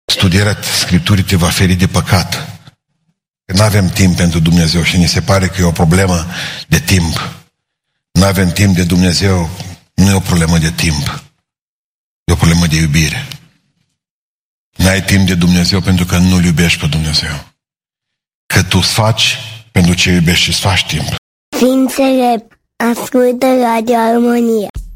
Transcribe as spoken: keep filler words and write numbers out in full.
Studierea Scripturii te va feri de păcat. Că nu avem timp pentru Dumnezeu și ni se pare că e o problemă de timp. Nu avem timp de Dumnezeu, nu e o problemă de timp. E o problemă de iubire. N-ai timp de Dumnezeu pentru că nu-L iubești pe Dumnezeu. Că tu îți faci pentru ce iubești și îți faci timp. Ființele ascultă Radio Armonia.